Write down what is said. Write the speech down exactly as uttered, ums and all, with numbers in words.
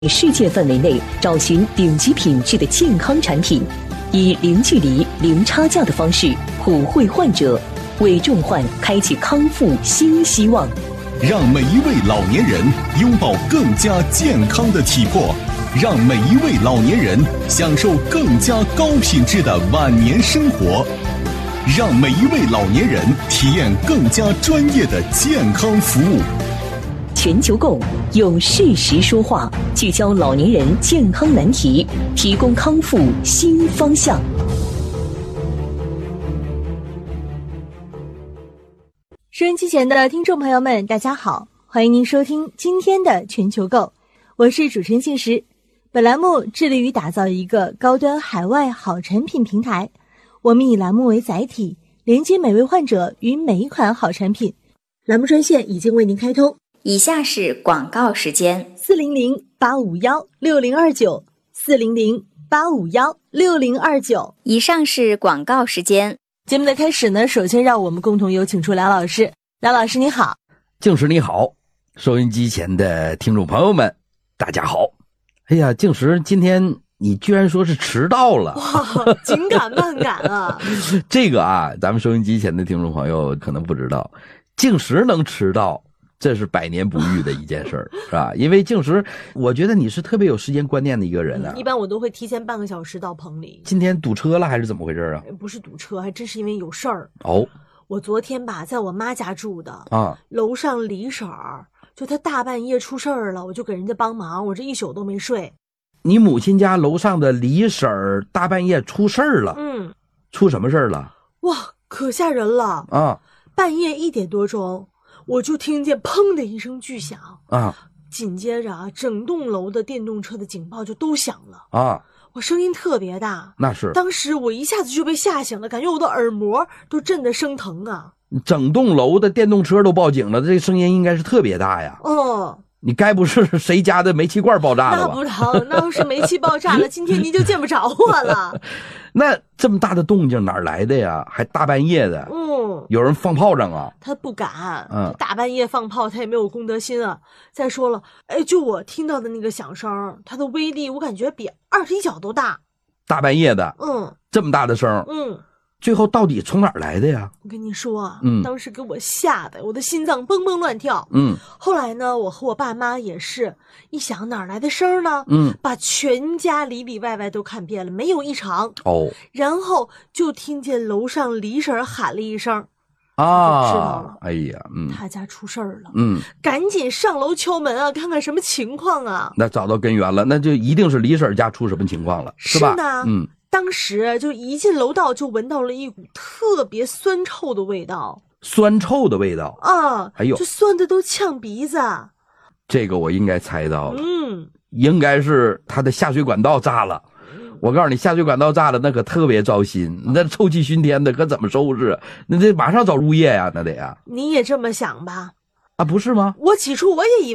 世界范围内找寻顶级品质的健康产品，以零距离、零差价的方式普惠患者，为重患开启康复新希望。 让每一位老年人拥抱更加健康的体魄，让每一位老年人享受更加高品质的晚年生活，让每一位老年人体验更加专业的健康服务。 全球购用事实说话，聚焦老年人健康难题，提供康复新方向。 收音机前的听众朋友们，大家好，欢迎您收听今天的全球购，我是主持人静时。本栏目致力于打造一个高端海外好产品平台，我们以栏目为载体，连接每位患者与每一款好产品。栏目专线已经为您开通， 以下是广告时间： 四零零八五幺六零二九，四零零八五幺六零二九。 以上是广告时间。 节目的开始呢，首先让我们共同有请出梁老师。梁老师你好。 静时你好，收音机前的听众朋友们大家好。哎呀，静时今天你居然说是迟到了， 哇，紧赶慢赶啊。 这个啊，咱们收音机前的听众朋友可能不知道，静时能迟到这是百年不遇的一件事儿，是吧？因为静时我觉得你是特别有时间观念的一个人啊、 嗯、一般我都会提前半个小时到棚里。 今天堵车了还是怎么回事啊？ 不是堵车，还真是因为有事儿。 哦， 我昨天吧在我妈家住的啊， 楼上李婶儿就她大半夜出事儿了，我就给人家帮忙，我这一宿都没睡。 你母亲家楼上的李婶儿大半夜出事儿了？ 嗯， 出什么事儿了？ 哇，可吓人了啊！ 半夜一点多钟，我就听见砰的一声巨响啊， 紧接着啊，整栋楼的电动车的警报就都响了啊， 我声音特别大， 那是当时我一下子就被吓醒了，感觉我的耳膜都震得生疼啊。 整栋楼的电动车都报警了，这声音应该是特别大呀。 哦， 你该不是谁家的煤气罐爆炸了吧？ 那不成，那要是煤气爆炸了，今天您就见不着我了。 那这么大的动静哪儿来的呀？还大半夜的。 嗯， 有人放炮仗啊？ 他不敢， 嗯， 大半夜放炮，他也没有公德心啊。再说了，哎，就我听到的那个响声，它的威力我感觉比二踢脚都大。 大半夜的， 嗯， 这么大的声， 嗯， 最后到底从哪儿来的呀？ 我跟你说啊， 嗯， 当时给我吓得我的心脏蹦蹦乱跳。 嗯， 后来呢，我和我爸妈也是一想哪儿来的声呢？ 嗯，把全家里里外外都看遍了，没有异常。 哦， 然后就听见楼上李婶喊了一声。 啊， 知道了， 哎呀，嗯， 他家出事儿了， 嗯， 赶紧上楼敲门啊，看看什么情况啊。 那找到根源了，那就一定是李婶家出什么情况了，是吧？ 是的， 嗯， 当时就一进楼道就闻到了一股特别酸臭的味道， 酸臭的味道啊， 哎呦， 就酸的都呛鼻子。 这个我应该猜到了， 嗯， 应该是他的下水管道炸了。我告诉你，下水管道炸了，那可特别糟心，那臭气熏天的，可怎么收拾？那得马上找物业呀，那得呀。 你也这么想吧？ 啊，不是吗？ 我起初我也以为